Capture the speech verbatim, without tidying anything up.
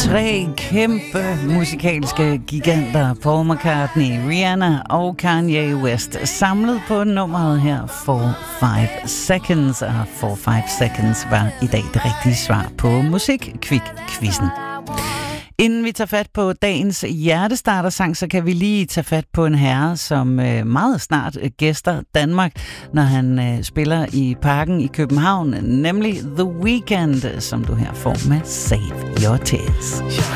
Tre kæmpe musikalske giganter, Paul McCartney, Rihanna og Kanye West, samlet på nummeret her, four five seconds. Og four five seconds var i dag det rigtige svar på Musikquiz-quizzen. Inden vi tager fat på dagens hjertestartersang, så kan vi lige tage fat på en herre, som meget snart gæster Danmark, når han spiller i Parken i København, nemlig The Weeknd, som du her får med Save Your Tears.